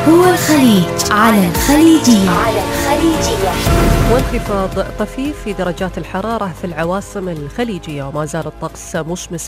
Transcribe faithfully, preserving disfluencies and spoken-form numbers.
هو الخليج على الخليجية. على الخليجية. وانخفاض طفيف في درجات الحرارة في العواصم الخليجية، وما زال الطقس مشمس